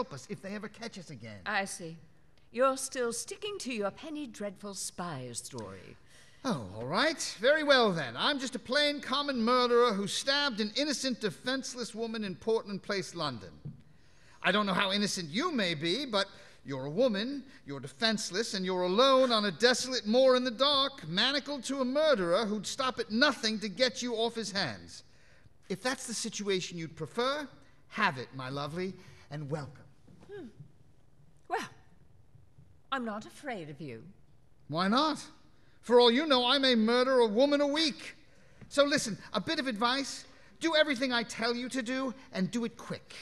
help us if they ever catch us again. I see. You're still sticking to your Penny Dreadful spy story. Oh, all right. Very well, then. I'm just a plain, common murderer who stabbed an innocent, defenseless woman in Portland Place, London. I don't know how innocent you may be, but you're a woman, you're defenseless, and you're alone on a desolate moor in the dark, manacled to a murderer who'd stop at nothing to get you off his hands. If that's the situation you'd prefer, have it, my lovely, and welcome. Well, I'm not afraid of you. Why not? For all you know, I may murder a woman a week. So listen, a bit of advice. Do everything I tell you to do, and do it quick.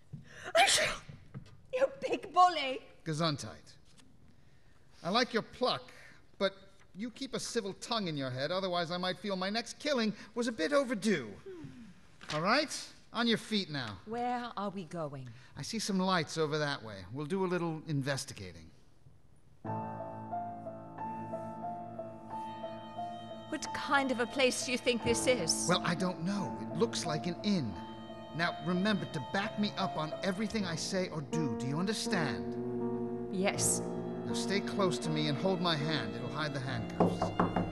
You big bully. Gesundheit. I like your pluck, but you keep a civil tongue in your head, otherwise I might feel my next killing was a bit overdue. All right? On your feet now. Where are we going? I see some lights over that way. We'll do a little investigating. What kind of a place do you think this is? Well, I don't know. It looks like an inn. Now, remember to back me up on everything I say or do. Do you understand? Yes. Now stay close to me and hold my hand. It'll hide the handcuffs.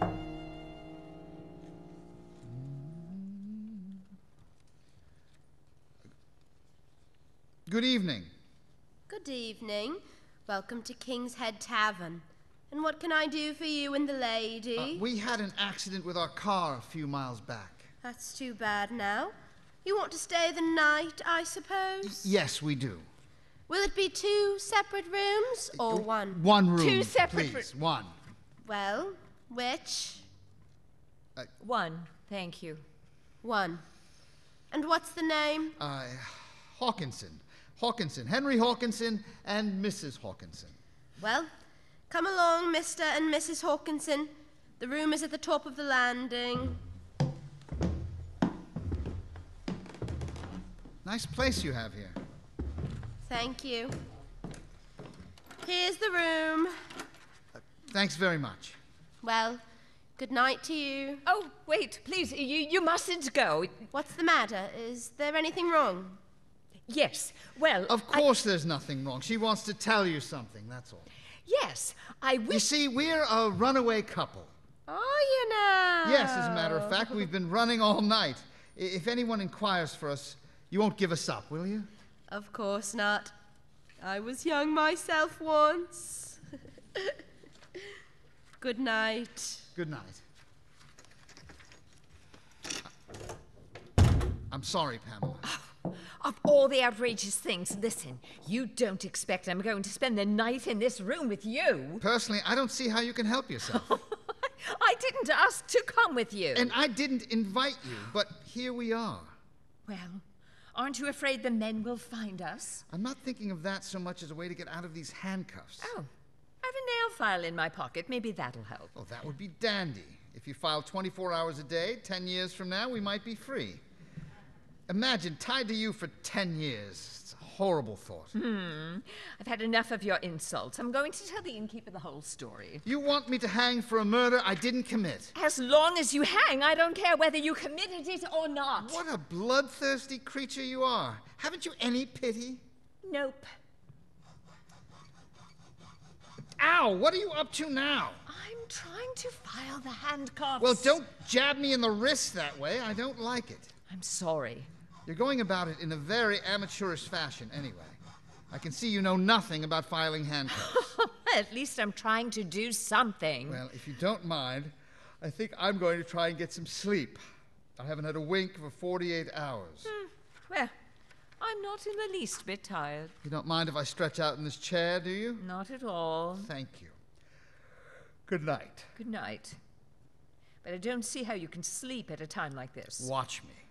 Good evening. Good evening. Welcome to King's Head Tavern. And what can I do for you and the lady? We had an accident with our car a few miles back. That's too bad now. You want to stay the night, I suppose? Yes, we do. Will it be 2 separate rooms or one? One room, 2 separate please. One. Well, which? One, thank you. One. And what's the name? Hawkinson. Hawkinson. Henry Hawkinson and Mrs. Hawkinson. Well, come along, Mr. and Mrs. Hawkinson. The room is at the top of the landing. Nice place you have here. Thank you. Here's the room. Thanks very much. Well, good night to you. Oh, wait, please, you mustn't go. What's the matter? Is there anything wrong? Yes, well... Of course there's nothing wrong. She wants to tell you something, that's all. Yes, I wish... You see, we're a runaway couple. Are you now? Yes, as a matter of fact, we've been running all night. If anyone inquires for us, you won't give us up, will you? Of course not. I was young myself once. Good night. Good night. I'm sorry, Pamela. Of all the outrageous things, listen, you don't expect I'm going to spend the night in this room with you. Personally, I don't see how you can help yourself. I didn't ask to come with you. And I didn't invite you, but here we are. Well, aren't you afraid the men will find us? I'm not thinking of that so much as a way to get out of these handcuffs. Oh, I have a nail file in my pocket. Maybe that'll help. Oh, that would be dandy. If you filed 24 hours a day, 10 years from now, we might be free. Imagine, tied to you for 10 years. It's a horrible thought. I've had enough of your insults. I'm going to tell the innkeeper the whole story. You want me to hang for a murder I didn't commit? As long as you hang, I don't care whether you committed it or not. What a bloodthirsty creature you are. Haven't you any pity? Nope. Ow, what are you up to now? I'm trying to file the handcuffs. Well, don't jab me in the wrist that way. I don't like it. I'm sorry. You're going about it in a very amateurish fashion anyway. I can see you know nothing about filing handcuffs. At least I'm trying to do something. Well, if you don't mind, I think I'm going to try and get some sleep. I haven't had a wink for 48 hours. Well, I'm not in the least bit tired. You don't mind if I stretch out in this chair, do you? Not at all. Thank you. Good night. Good night. But I don't see how you can sleep at a time like this. Watch me.